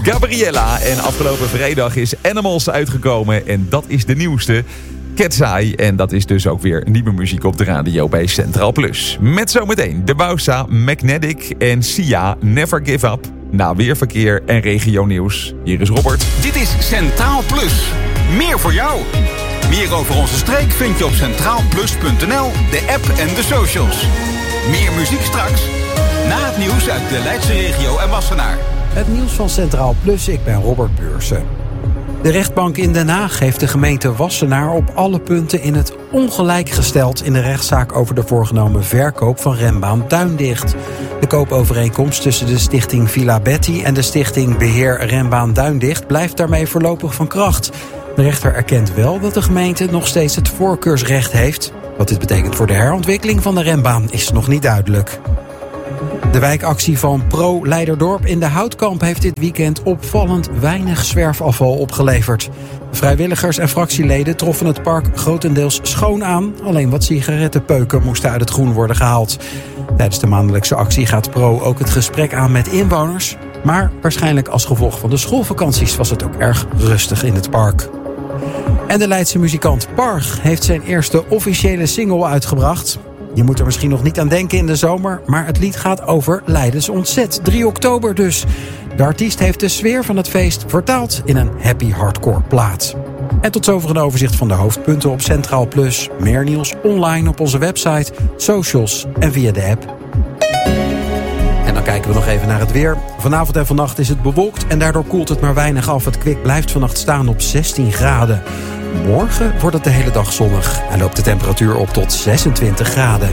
Gabriella. En afgelopen vrijdag is Animals uitgekomen. En dat is de nieuwste. Cat's Eye. En dat is dus ook weer nieuwe muziek op de radio bij Centraal Plus. Met zometeen de Bausa, Magnetic en Sia, Never Give Up. Na weerverkeer en regionieuws. Hier is Robert. Dit is Centraal Plus. Meer voor jou. Meer over onze streek vind je op centraalplus.nl, de app en de socials. Meer muziek straks. Na het nieuws uit de Leidse regio en Wassenaar. Het nieuws van Centraal Plus, ik ben Robert Beursen. De rechtbank in Den Haag heeft de gemeente Wassenaar op alle punten in het ongelijk gesteld in de rechtszaak over de voorgenomen verkoop van renbaan Duindicht. De koopovereenkomst tussen de stichting Villa Betty en de stichting Beheer Renbaan Duindicht blijft daarmee voorlopig van kracht. De rechter erkent wel dat de gemeente nog steeds het voorkeursrecht heeft. Wat dit betekent voor de herontwikkeling van de renbaan is nog niet duidelijk. De wijkactie van Pro Leiderdorp in de Houtkamp heeft dit weekend opvallend weinig zwerfafval opgeleverd. Vrijwilligers en fractieleden troffen het park grotendeels schoon aan. Alleen wat sigarettenpeuken moesten uit het groen worden gehaald. Tijdens de maandelijkse actie gaat Pro ook het gesprek aan met inwoners. Maar waarschijnlijk als gevolg van de schoolvakanties was het ook erg rustig in het park. En de Leidse muzikant Parg heeft zijn eerste officiële single uitgebracht. Je moet er misschien nog niet aan denken in de zomer, maar het lied gaat over Leidens ontzet. 3 oktober dus. De artiest heeft de sfeer van het feest vertaald in een happy hardcore plaat. En tot zover een overzicht van de hoofdpunten op Centraal Plus. Meer nieuws online op onze website, socials en via de app. En dan kijken we nog even naar het weer. Vanavond en vannacht is het bewolkt en daardoor koelt het maar weinig af. Het kwik blijft vannacht staan op 16 graden. Morgen wordt het de hele dag zonnig en loopt de temperatuur op tot 26 graden.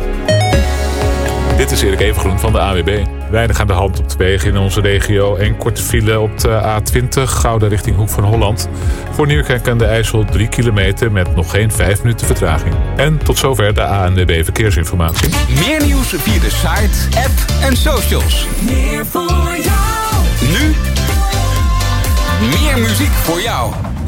Dit is Erik Evengroen van de AWB. Weinig aan de hand op de wegen in onze regio. Een korte file op de A20, Gouda richting Hoek van Holland. Voor Nieuwkerk aan de IJssel 3 kilometer met nog geen 5 minuten vertraging. En tot zover de ANWB Verkeersinformatie. Meer nieuws via de site, app en socials. Meer voor jou. Nu, meer muziek voor jou.